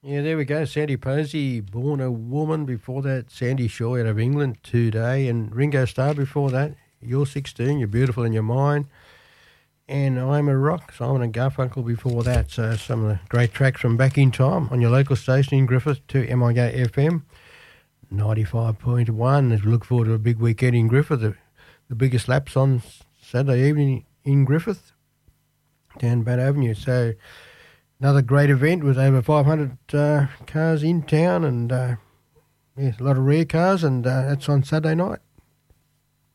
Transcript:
Yeah, there we go. Sandy Posey, born a woman. Before that, Sandy Shaw out of England today. And Ringo Starr before that. You're 16, you're beautiful in your mind. And I'm a Rock, Simon and Garfunkel before that. So some of the great tracks from back in time on your local station in Griffith to MIG FM 95.1. As we look forward to a big weekend in Griffith, the biggest laps on Saturday evening in Griffith, down Bat Avenue. So another great event with over 500 cars in town and a lot of rare cars, and that's on Saturday night.